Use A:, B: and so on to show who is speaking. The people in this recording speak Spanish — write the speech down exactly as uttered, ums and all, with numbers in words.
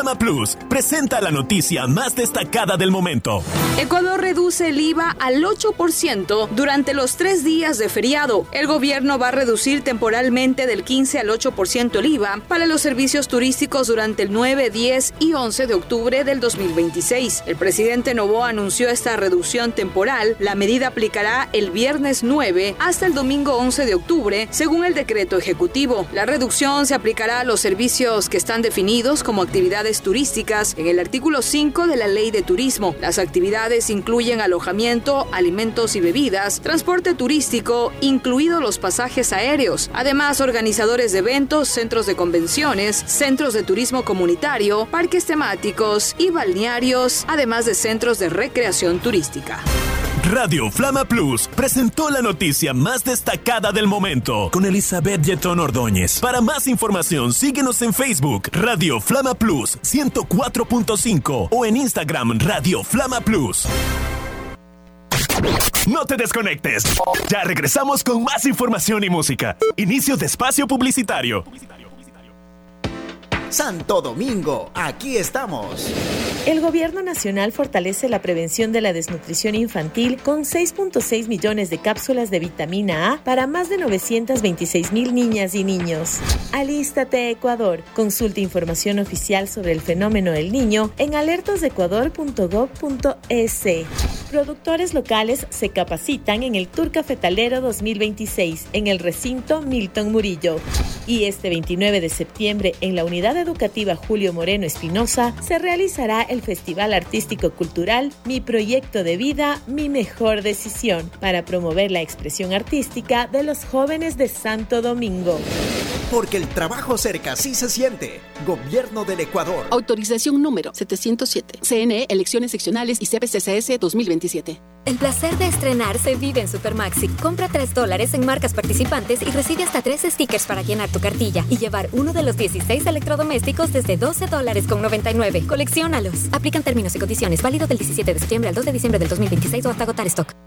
A: Flama Plus presenta la noticia más destacada del momento.
B: Ecuador reduce el I V A al ocho por ciento durante los tres días de feriado. El gobierno va a reducir temporalmente del quince al ocho por ciento el I V A para los servicios turísticos durante el nueve, diez y once de octubre del dos mil veintiséis. El presidente Noboa anunció esta reducción temporal. La medida aplicará el viernes nueve hasta el domingo once de octubre, según el decreto ejecutivo. La reducción se aplicará a los servicios que están definidos como actividades turísticas en el artículo cinco de la Ley de Turismo. Las actividades incluyen alojamiento, alimentos y bebidas, transporte turístico, incluidos los pasajes aéreos. Además, organizadores de eventos, centros de convenciones, centros de turismo comunitario, parques temáticos y balnearios, además de centros de recreación turística.
A: Radio Flama Plus presentó la noticia más destacada del momento con Elizabeth Yetón Ordóñez. Para más información, síguenos en Facebook Radio Flama Plus ciento cuatro punto cinco o en Instagram Radio Flama Plus. No te desconectes. Ya regresamos con más información y música. Inicio de espacio publicitario.
C: Santo Domingo, aquí estamos.
D: El Gobierno Nacional fortalece la prevención de la desnutrición infantil con seis punto seis millones de cápsulas de vitamina A para más de novecientos veintiséis mil niñas y niños. Alístate, Ecuador. Consulta información oficial sobre el fenómeno del niño en alertas de ecuador punto gob punto es. Productores locales se capacitan en el Tour Cafetalero dos mil veintiséis en el recinto Milton Murillo. Y este veintinueve de septiembre en la Unidad Educativa Julio Moreno Espinosa se realizará el Festival Artístico Cultural Mi Proyecto de Vida, Mi Mejor Decisión, para promover la expresión artística de los jóvenes de Santo Domingo.
C: Porque el trabajo cerca sí se siente. Gobierno del Ecuador.
E: Autorización número setecientos siete. C N E, Elecciones Seccionales y C P C C S dos mil veintisiete.
F: El placer de estrenar se vive en Supermaxi. Compra tres dólares en marcas participantes y recibe hasta tres stickers para llenar tu cartilla y llevar uno de los dieciséis electrodomésticos desde doce dólares con noventa y nueve. Colecciónalos. Aplican términos y condiciones. Válido del diecisiete de septiembre al dos de diciembre del dos mil veintiséis o hasta agotar stock.